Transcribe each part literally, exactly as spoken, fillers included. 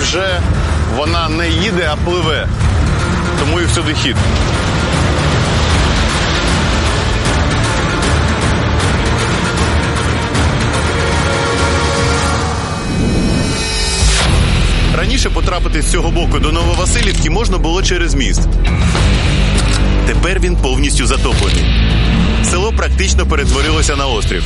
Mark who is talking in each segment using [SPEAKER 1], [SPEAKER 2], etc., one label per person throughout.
[SPEAKER 1] вже вона не їде, а пливе. Тому і всюди хід. Раніше потрапити з цього боку до Нововасилівки можна було через міст. Тепер він повністю затоплений. Село практично перетворилося на острів.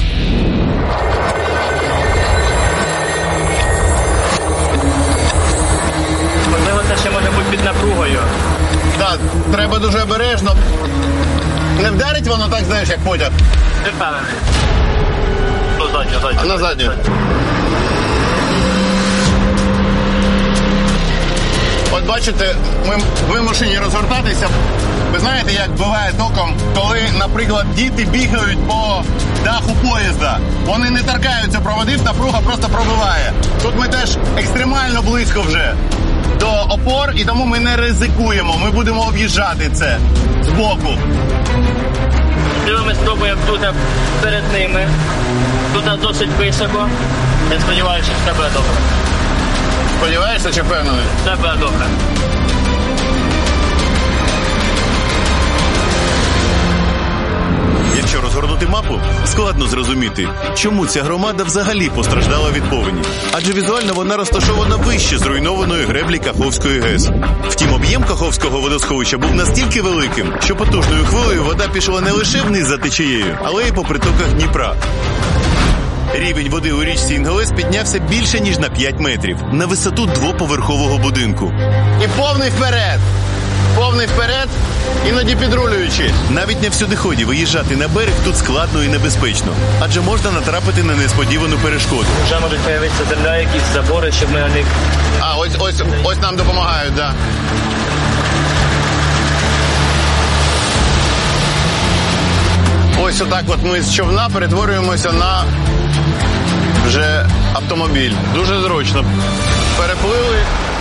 [SPEAKER 2] Можливо, це ще може бути під напругою.
[SPEAKER 1] Так, треба дуже обережно. Не вдарить воно так, знаєш, як потяг?
[SPEAKER 2] Не впевнений. Ну, задню, задню.
[SPEAKER 1] А на задню. От бачите, ми вимушені розгортатися. Ви знаєте, як буває током, коли, наприклад, діти бігають по даху поїзда. Вони не торкаються проводів, напруга просто пробиває. Тут ми теж екстремально близько вже до опор, і тому ми не ризикуємо. Ми будемо об'їжджати це збоку.
[SPEAKER 2] Ми спробуємо тут перед ними. Тут досить високо. Я сподіваюся, що все буде добре.
[SPEAKER 1] Сподіваєшся чи впевнений?
[SPEAKER 2] Все буде добре.
[SPEAKER 1] Якщо розгорнути мапу, складно зрозуміти, чому ця громада взагалі постраждала від повені. Адже візуально вона розташована вище зруйнованої греблі Каховської ГЕС. Втім, об'єм Каховського водосховища був настільки великим, що потужною хвилею вода пішла не лише вниз за течією, але й по притоках Дніпра. Рівень води у річці Інгулець піднявся більше, ніж на п'ять метрів, на висоту двоповерхового будинку. І повний вперед! Повний вперед, іноді підрулюючи. Навіть не всюдиході виїжджати на берег тут складно і небезпечно, адже можна натрапити на несподівану перешкоду.
[SPEAKER 2] Вже можуть з'явитися земля, якісь забори, щоб ми на них...
[SPEAKER 1] А, ось, ось, ось нам допомагають, так. Да. Ось отак от ми з човна перетворюємося на вже автомобіль. Дуже зручно. Переплили